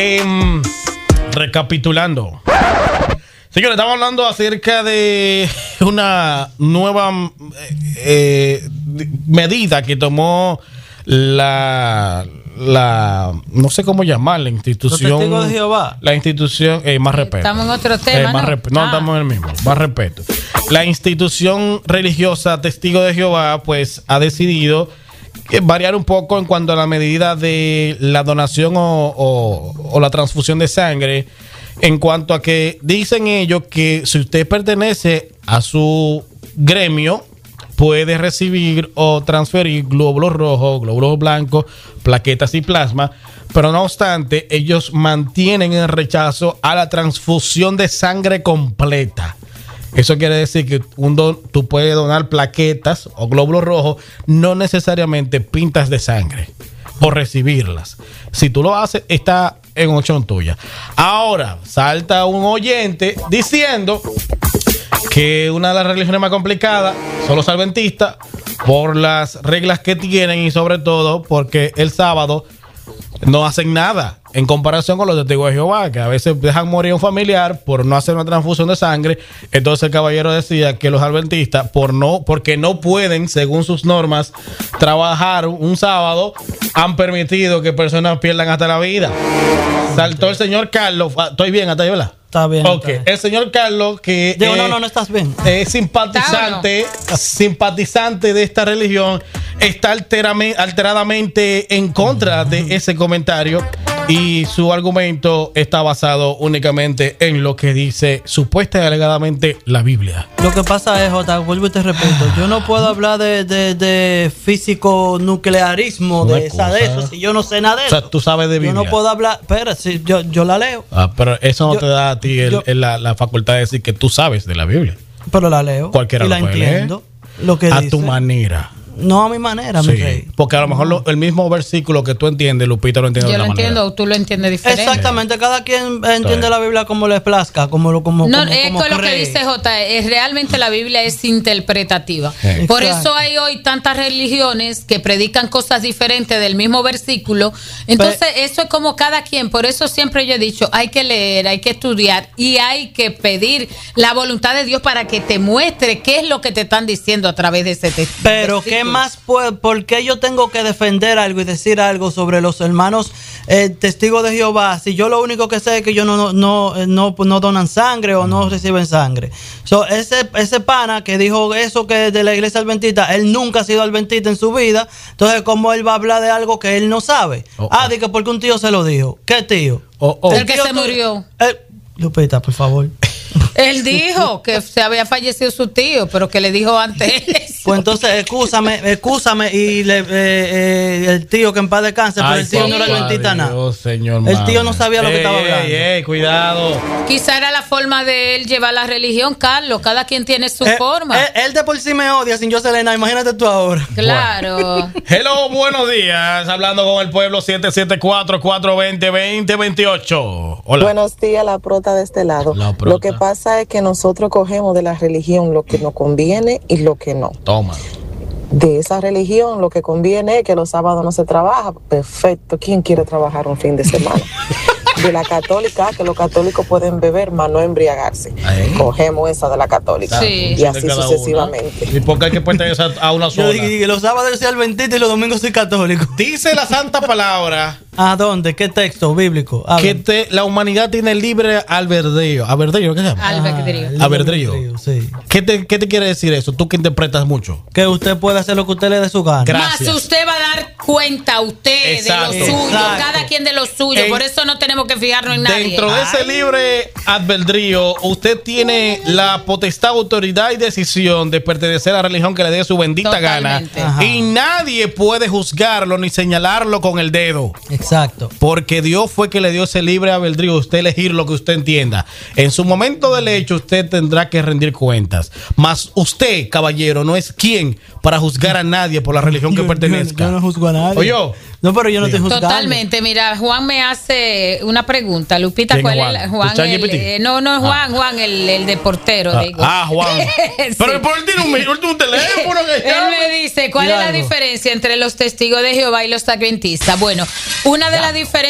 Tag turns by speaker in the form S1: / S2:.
S1: Recapitulando. Señores, estamos hablando acerca de una nueva medida que tomó la no sé cómo llamar, la institución. ¿Los testigos de Jehová? La institución, más respeto.
S2: Estamos en otro tema, ¿no?
S1: No, estamos en el mismo, más respeto. La institución religiosa Testigo de Jehová, pues, ha decidido variar un poco en cuanto a la medida de la donación o la transfusión de sangre, en cuanto a que dicen ellos que si usted pertenece a su gremio, puede recibir o transferir glóbulos rojos, glóbulos blancos, plaquetas y plasma, pero no obstante, ellos mantienen el rechazo a la transfusión de sangre completa. Eso quiere decir que tú puedes donar plaquetas o glóbulos rojos, no necesariamente pintas de sangre o recibirlas. Si tú lo haces, está en opción tuya. Ahora, salta un oyente diciendo que una de las religiones más complicadas son los adventistas por las reglas que tienen y sobre todo porque el sábado no hacen nada en comparación con los testigos de Jehová, que a veces dejan morir a un familiar por no hacer una transfusión de sangre. Entonces el caballero decía que los adventistas, porque no pueden, según sus normas, trabajar un sábado, han permitido que personas pierdan hasta la vida. Saltó el señor Carlos. Estoy bien hasta ahí, ¿verdad? Está bien. Ok, está bien. El señor Carlos, que
S3: no estás bien.
S1: Es simpatizante de esta religión, está alteradamente en contra de ese comentario y su argumento está basado únicamente en lo que dice supuesta y alegadamente la Biblia.
S3: Lo que pasa es, Jota, vuelvo y te repito, yo no puedo hablar de físico nuclearismo, de eso, si yo no sé nada de eso.
S1: O sea, tú sabes de Biblia.
S3: Yo no puedo hablar, pero si yo la leo.
S1: Pero eso no te da a ti la facultad de decir que tú sabes de la Biblia.
S3: Pero la leo.
S1: Cualquiera
S3: y
S1: lo
S3: la
S1: puede
S3: entiendo.
S1: Leer.
S3: Lo que
S1: a
S3: dice.
S1: tu manera.
S3: No a mi manera, mi rey.
S1: Porque a lo mejor el mismo versículo que tú entiendes, Lupita lo entiende de otra manera.
S2: Yo lo entiendo, tú lo entiendes diferente.
S3: Exactamente, cada quien entiende la Biblia como le plazca, como
S2: lo que dice J, es realmente la Biblia es interpretativa. Sí. Por eso hay hoy tantas religiones que predican cosas diferentes del mismo versículo. Entonces, eso es como cada quien. Por eso siempre yo he dicho, hay que leer, hay que estudiar y hay que pedir la voluntad de Dios para que te muestre qué es lo que te están diciendo a través de ese texto.
S3: Pero ¿qué más por qué yo tengo que defender algo y decir algo sobre los hermanos testigos de Jehová si yo lo único que sé es que ellos no donan sangre o no reciben sangre? Ese pana que dijo eso que de la iglesia adventista, él nunca ha sido adventista en su vida, entonces ¿cómo él va a hablar de algo que él no sabe? De que porque un tío se lo dijo. ¿Qué tío?
S2: El que se murió.
S3: Lupita, por favor.
S2: Él dijo que se había fallecido su tío, pero que le dijo antes eso.
S3: Pues entonces, excúsame y el tío que en paz descanse, pero el tío no era adventista nada. El tío no sabía lo que estaba hablando.
S1: Cuidado.
S2: Quizá era la forma de él llevar la religión, Carlos. Cada quien tiene su forma.
S3: Él de por sí me odia sin yo ser nada. Imagínate tú ahora.
S2: Claro.
S1: Bueno. Hello, buenos días. Hablando con el pueblo 774-420-2028. Hola.
S4: Buenos días, la prota de este lado. Lo que pasa es que nosotros cogemos de la religión lo que nos conviene y lo que no.
S1: Toma.
S4: De esa religión lo que conviene es que los sábados no se trabaja. Perfecto. ¿Quién quiere trabajar un fin de semana? De la católica, que los católicos pueden beber, más no embriagarse. Cogemos esa de la católica.
S2: Sí.
S4: Y así sucesivamente.
S1: ¿Y por qué hay que pertenecer a una sola?
S3: Yo dije, los sábados soy adventista y los domingos soy católico.
S1: Dice la santa palabra.
S3: ¿A dónde? ¿Qué texto bíblico?
S1: Que la humanidad tiene libre albedrío. ¿Albedrío? ¿Qué se llama? Albedrío.
S3: Sí.
S1: ¿Qué te quiere decir eso? Tú que interpretas mucho.
S3: Que usted puede hacer lo que usted le dé su gana.
S1: Gracias.
S2: Más usted va a dar cuenta a usted de lo suyo, cada quien de lo suyo. Por eso no tenemos que fijarnos en nadie.
S1: Dentro de ese libre albedrío, usted tiene la potestad, autoridad y decisión de pertenecer a la religión que le dé su bendita gana. Y nadie puede juzgarlo ni señalarlo con el dedo.
S3: Exacto.
S1: Porque Dios fue que le dio ese libre albedrío, usted elegir lo que usted entienda. En su momento del hecho, usted tendrá que rendir cuentas. Mas usted, caballero, no es quien para juzgar a nadie por la religión que pertenezca.
S3: Yo no juzgo a nadie.
S1: ¿Oye?
S3: No, pero yo no estoy juzgando.
S2: Totalmente. Mira, Juan me hace una pregunta. Lupita, ¿cuál es? Juan, Juan, el de portero. Digo.
S1: Juan. Sí. Pero por él tiene un teléfono que
S2: él me dice, ¿cuál es la diferencia entre los testigos de Jehová y los adventistas? Bueno, una de las diferencias